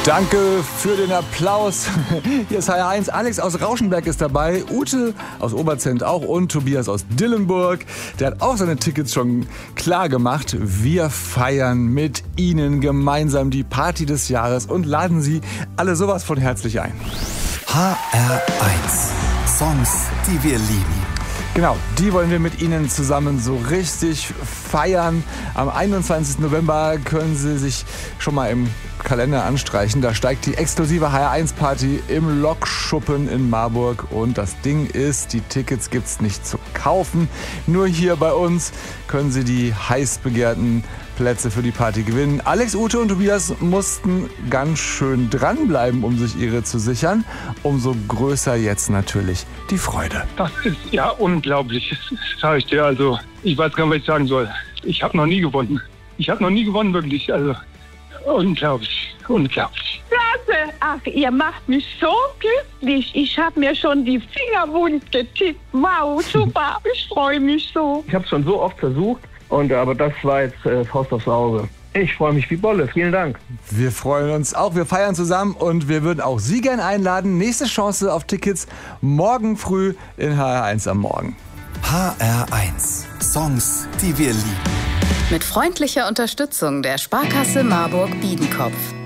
Danke für den Applaus. Hier ist HR1. Alex aus Rauschenberg ist dabei, Ute aus Oberzent auch und Tobias aus Dillenburg. Der hat auch seine Tickets schon klar gemacht. Wir feiern mit Ihnen gemeinsam die Party des Jahres und laden Sie alle sowas von herzlich ein. HR1. Songs, die wir lieben. Genau, die wollen wir mit Ihnen zusammen so richtig feiern. Am 21. November können Sie sich schon mal im Kalender anstreichen. Da steigt die exklusive HR1-Party im Lokschuppen in Marburg. Und das Ding ist, die Tickets gibt's nicht zu kaufen. Nur hier bei uns können Sie die heiß begehrten Plätze für die Party gewinnen. Alex, Ute und Tobias mussten ganz schön dranbleiben, um sich ihre zu sichern. Umso größer jetzt natürlich die Freude. Das ist ja unglaublich, das sage ich dir. Also, ich weiß gar nicht, was ich sagen soll. Ich habe noch nie gewonnen. Wirklich. Also, unglaublich. Klasse! Ach, ihr macht mich so glücklich. Ich habe mir schon die Finger wund getippt. Wow, super. Ich freue mich so. Ich habe es schon so oft versucht. Aber das war jetzt Faust aufs Auge. Ich freue mich wie Bolle. Vielen Dank. Wir freuen uns auch. Wir feiern zusammen und wir würden auch Sie gern einladen. Nächste Chance auf Tickets morgen früh in HR1 am Morgen. HR1. Songs, die wir lieben. Mit freundlicher Unterstützung der Sparkasse Marburg-Biedenkopf.